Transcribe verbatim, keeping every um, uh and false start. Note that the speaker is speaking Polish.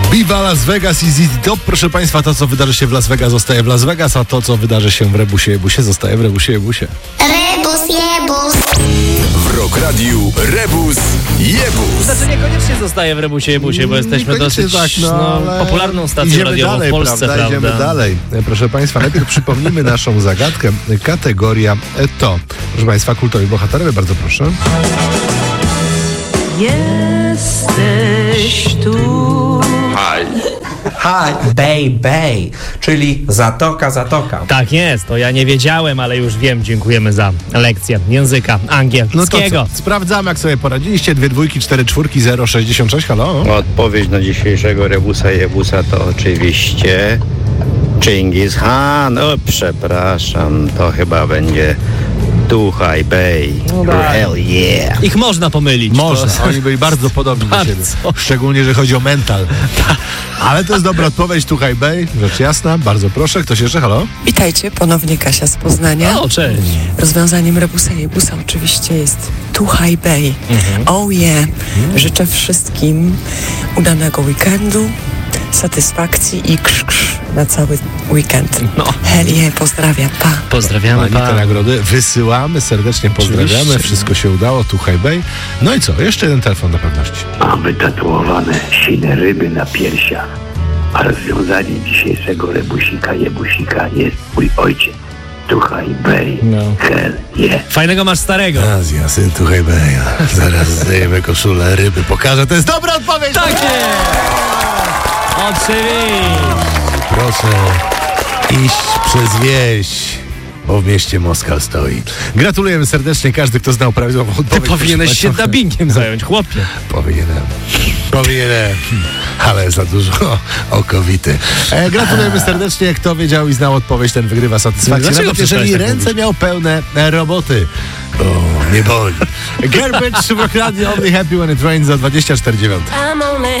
Viva Las Vegas i Z Z Top. Proszę Państwa, to co wydarzy się w Las Vegas zostaje w Las Vegas, a to co wydarzy się w Rebusie Jebusie zostaje w Rebusie Jebusie. Rebus Jebus. W Rock Radiu Rebus Jebus. Znaczy niekoniecznie zostaje w Rebusie Jebusie, bo jesteśmy dosyć tak, no, no, popularną stacją idziemy radiową dalej, w Polsce, prawda? prawda? Idziemy dalej. Proszę Państwa, najpierw przypomnijmy naszą zagadkę. Kategoria to, proszę Państwa, kultowi bohaterowie, bardzo proszę. Jesteś tu. Hi, bay, bay, czyli zatoka, zatoka. Tak jest, to ja nie wiedziałem, ale już wiem. Dziękujemy za lekcję języka No to angielskiego. co? Sprawdzamy, jak sobie poradziliście. Dwie dwójki, cztery czwórki, zero sześćdziesiąt sześć. Halo? Odpowiedź na dzisiejszego Rebusa Jebusa to oczywiście Chingis Khan. No przepraszam, to chyba będzie Tuchaj Bay. No tak. Hell yeah. Ich można pomylić. Można, To... oni byli bardzo podobni do siebie. Bardzo. Szczególnie, że chodzi o mental. Ale to jest dobra odpowiedź, Tuchaj Bay, rzecz jasna, bardzo proszę. Ktoś jeszcze, halo? Witajcie, ponownie Kasia z Poznania. O, cześć. Rozwiązaniem Rebusa Jebusa oczywiście jest Tuchaj Bay. Oh yeah. Życzę wszystkim udanego weekendu, satysfakcji i krz, krz na cały weekend. No. Hell yeah, pozdrawiam, pa. Pozdrawiamy Pani te pana. nagrody wysyłamy, serdecznie pozdrawiamy, Oczywiście. wszystko się udało, Tuchaj Bay. No i co, jeszcze jeden telefon do pewności. Mam wytatuowane sine ryby na piersiach, a rozwiązanie dzisiejszego rebusika jebusika jest mój ojciec. Tuchaj Bay. No. Hell yeah. Fajnego masz starego. Azja, syn Tuchaj Bay. Zaraz zdejmę koszulę, ryby pokażę. To jest dobra odpowiedź! Tak jest! Oczywiście. Proszę iść przez wieś, bo w mieście Moskal stoi. Gratulujemy serdecznie, każdy, kto znał prawidłową Ty odpowiedź. powinieneś proszę się państwa. dubbingiem zająć, chłopie. Powinienem. Powinienem. Ale za dużo okowity. E, gratulujemy serdecznie. Kto wiedział i znał odpowiedź, ten wygrywa satysfakcję. Dlaczego Nawet jeżeli przestałeś tak ręce mówić? miał pełne e, roboty. Bo nie boli. Garbage w Rock Radio, Only Happy When It Rains za dwadzieścia cztery dziewięć.